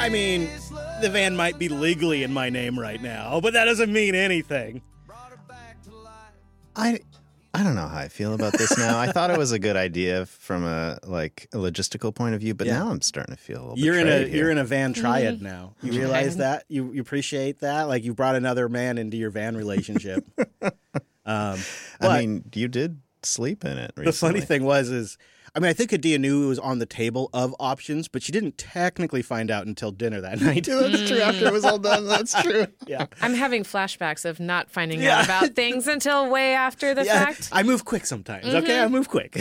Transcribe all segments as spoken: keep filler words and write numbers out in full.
I mean, the van might be legally in my name right now, but that doesn't mean anything. I I don't know how I feel about this now. I thought it was a good idea from a like a logistical point of view, but Yeah. now I'm starting to feel a little You're in a betrayed here. you're in a van triad now. You realize Okay. that? You you appreciate that? Like you brought another man into your van relationship. um, I but mean, you did sleep in it recently. the funny thing was is I mean, I think Adia knew it was on the table of options, but she didn't technically find out until dinner that night. That's true. After it was all done, that's true. Yeah. I'm having flashbacks of not finding Yeah. out about things until way after the Yeah, fact. I move quick sometimes, okay? I move quick.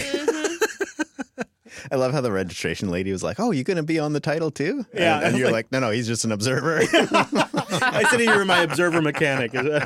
I love how the registration lady was like, "Oh, you going to be on the title too?" Yeah, and, I and was you're like- like, "No, no, he's just an observer." I said you were my observer mechanic. uh,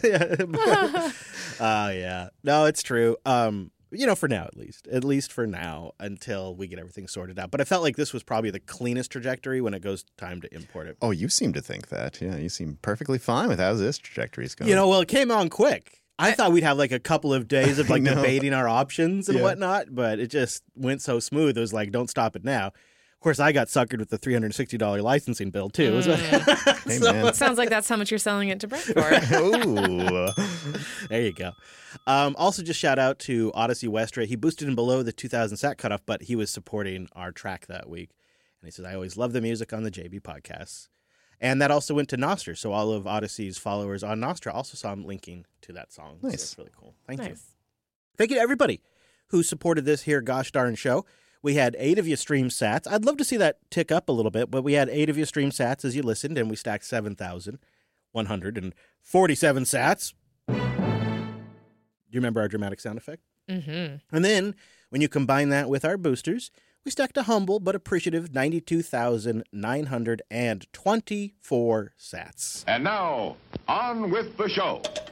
yeah. No, it's true. Um, you know, for now at least. At least for now until we get everything sorted out. But I felt like this was probably the cleanest trajectory when it goes time to import it. Oh, you seem to think that. Yeah, you seem perfectly fine with how this trajectory's going. You know, well, it came on quick. I thought we'd have like a couple of days of like know. debating our options and Yeah. whatnot, but it just went so smooth. It was like, don't stop it now. Of course, I got suckered with the three hundred sixty dollars licensing bill too. Hey, man. Sounds like that's how much you're selling it to Brett for. Ooh. There you go. Um, also, just shout out to Odyssey Westra. He boosted in below the two thousand sat cutoff, but he was supporting our track that week. And he says, I always love the music on the J B podcasts. And that also went to Nostra. So all of Odyssey's followers on Nostra also saw him linking to that song. So Nice. that's really cool. Thank you. Nice. Thank you to everybody who supported this here Gosh Darn Show. We had eight of you stream sats. I'd love to see that tick up a little bit, but we had eight of you stream sats as you listened, and we stacked seven thousand one hundred forty-seven sats. Do you remember our dramatic sound effect? Mm-hmm. And then when you combine that with our boosters, we stacked a humble but appreciative ninety-two thousand nine hundred twenty-four sats. And now, on with the show.